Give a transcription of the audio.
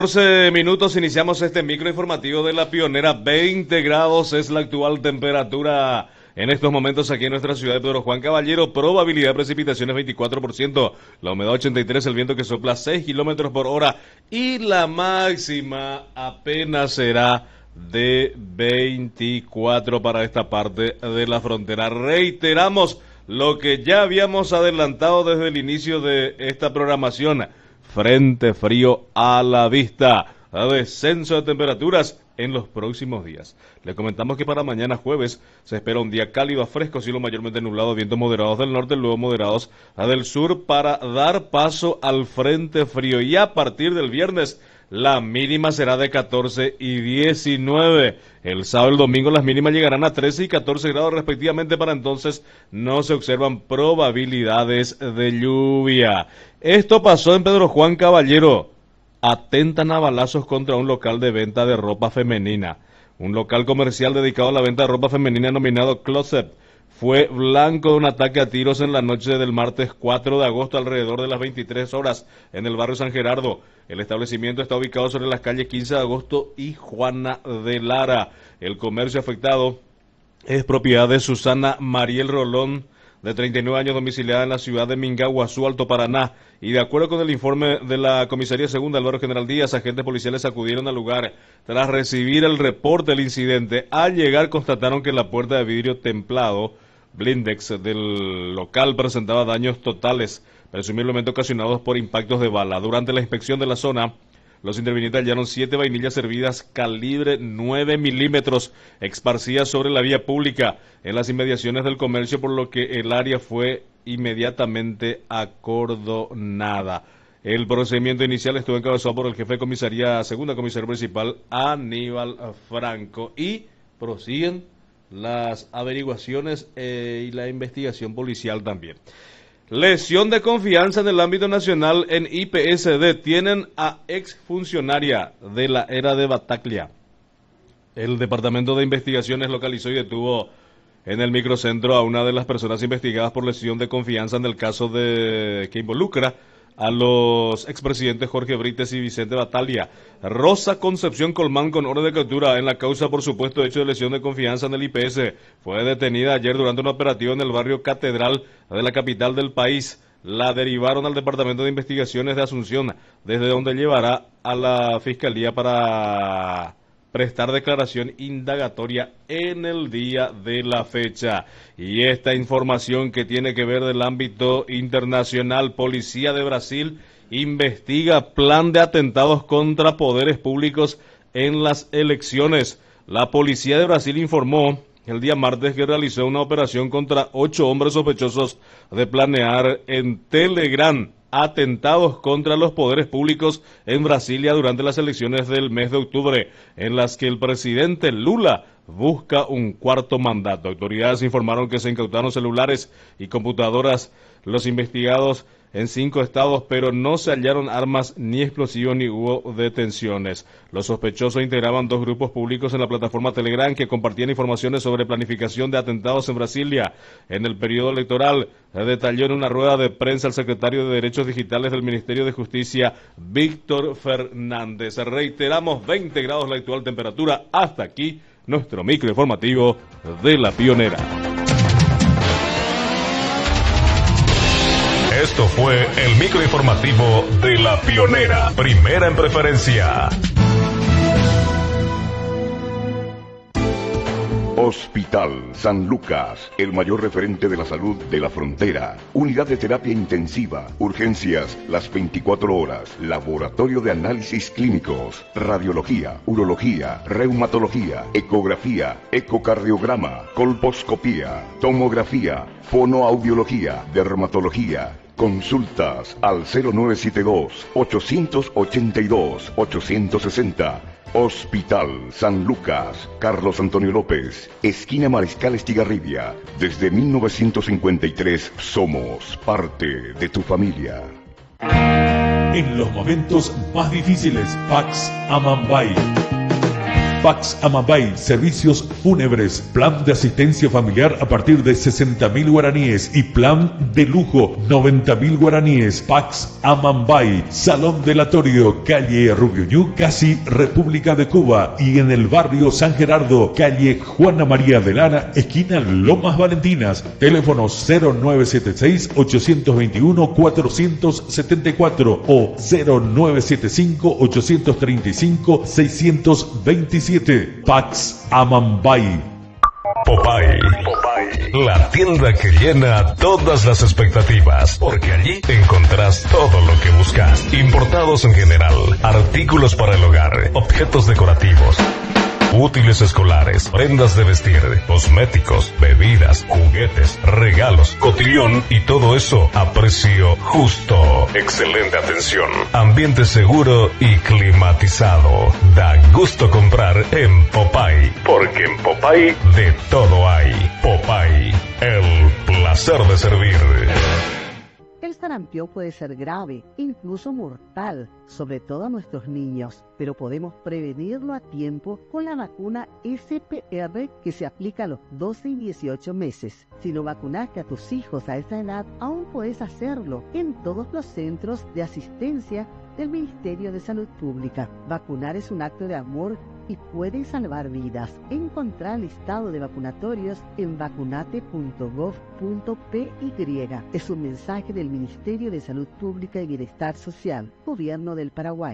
14 minutos, iniciamos este microinformativo de La Pionera. 20 grados es la actual temperatura en estos momentos aquí en nuestra ciudad de Pedro Juan Caballero. Probabilidad de precipitaciones 24%, la humedad 83%, el viento que sopla 6 kilómetros por hora y la máxima apenas será de 24 para esta parte de la frontera. Reiteramos lo que ya habíamos adelantado desde el inicio de esta programación. Frente frío a la vista, descenso de temperaturas en los próximos días. Le comentamos que para mañana jueves se espera un día cálido a fresco, cielo mayormente nublado, vientos moderados del norte, luego moderados del sur para dar paso al frente frío. Y a partir del viernes la mínima será de 14 y 19. El sábado y el domingo las mínimas llegarán a 13 y 14 grados respectivamente. Para entonces no se observan probabilidades de lluvia. Esto pasó en Pedro Juan Caballero. Atentan a balazos contra un local de venta de ropa femenina. Un local comercial dedicado a la venta de ropa femenina denominado Closet fue blanco de un ataque a tiros en la noche del martes 4 de agosto alrededor de las 23 horas en el barrio San Gerardo. El establecimiento está ubicado sobre las calles 15 de agosto y Juana de Lara. El comercio afectado es propiedad de Susana Mariel Rolón, de 39 años, domiciliada en la ciudad de Mingaguazú, Alto Paraná. Y de acuerdo con el informe de la Comisaría Segunda del Barrio General Díaz, agentes policiales acudieron al lugar tras recibir el reporte del incidente. Al llegar constataron que la puerta de vidrio templado blindex del local presentaba daños totales, presumiblemente ocasionados por impactos de bala. Durante la inspección de la zona, los intervinientes hallaron 7 vainillas servidas calibre 9 milímetros esparcidas sobre la vía pública en las inmediaciones del comercio, por lo que el área fue inmediatamente acordonada. El procedimiento inicial estuvo encabezado por el jefe de comisaría, segunda comisaría principal, Aníbal Franco, y prosiguen las averiguaciones y la investigación policial también. Lesión de confianza en el ámbito nacional en IPSD. Tienen a exfuncionaria de la era de Bataclia. El Departamento de Investigaciones localizó y detuvo en el microcentro a una de las personas investigadas por lesión de confianza en el caso que involucra a los expresidentes Jorge Brites y Vicente Bataglia. Rosa Concepción Colmán, con orden de captura en la causa por supuesto hecho de lesión de confianza en el IPS, fue detenida ayer durante un operativo en el barrio Catedral de la capital del país. La derivaron al Departamento de Investigaciones de Asunción, desde donde llevará a la Fiscalía para prestar declaración indagatoria en el día de la fecha. Y esta información que tiene que ver del ámbito internacional: Policía de Brasil investiga plan de atentados contra poderes públicos en las elecciones. La Policía de Brasil informó el día martes que realizó una operación contra 8 hombres sospechosos de planear en Telegram atentados contra los poderes públicos en Brasilia durante las elecciones del mes de octubre, en las que el presidente Lula busca un cuarto mandato. Autoridades informaron que se incautaron celulares y computadoras los investigados en 5 estados, pero no se hallaron armas ni explosivos ni hubo detenciones. Los sospechosos integraban 2 grupos públicos en la plataforma Telegram que compartían informaciones sobre planificación de atentados en Brasilia. En el periodo electoral, detalló en una rueda de prensa el secretario de Derechos Digitales del Ministerio de Justicia, Víctor Fernández. Reiteramos, 20 grados la actual temperatura. Hasta aquí nuestro microinformativo de La Pionera. Esto fue el microinformativo de La Pionera, primera en preferencia. Hospital San Lucas, el mayor referente de la salud de la frontera. Unidad de terapia intensiva, urgencias las 24 horas, laboratorio de análisis clínicos, radiología, urología, reumatología, ecografía, ecocardiograma, colposcopía, tomografía, fonoaudiología, dermatología. Consultas al 0972-882-860. Hospital San Lucas, Carlos Antonio López, esquina Mariscal Estigarribia. Desde 1953 somos parte de tu familia. En los momentos más difíciles, Pax Amambay. Pax Amambay, servicios fúnebres, plan de asistencia familiar a partir de 60.000 guaraníes y plan de lujo 90.000 guaraníes. Pax Amambay, Salón Delatorio, calle Rubiuñú, casi República de Cuba, y en el barrio San Gerardo, calle Juana María de Lara, esquina Lomas Valentinas. Teléfono 0976-821-474 o 0975-835-627. Pax Amambay. Popay, la tienda que llena todas las expectativas, porque allí encontrás todo lo que buscas. Importados en general, artículos para el hogar, objetos decorativos, útiles escolares, prendas de vestir, cosméticos, bebidas, juguetes, regalos, cotillón y todo eso a precio justo. Excelente atención, ambiente seguro y climatizado. Da gusto comprar en Popay, porque en Popay de todo hay. Popay, el placer de servir. El sarampión puede ser grave, incluso mortal, sobre todo a nuestros niños, pero podemos prevenirlo a tiempo con la vacuna SPR que se aplica a los 12 y 18 meses. Si no vacunaste a tus hijos a esa edad, aún puedes hacerlo en todos los centros de asistencia del Ministerio de Salud Pública. Vacunar es un acto de amor y puede salvar vidas. Encontrar el listado de vacunatorios en vacunate.gov.py. Es un mensaje del Ministerio de Salud Pública y Bienestar Social, Gobierno del Paraguay.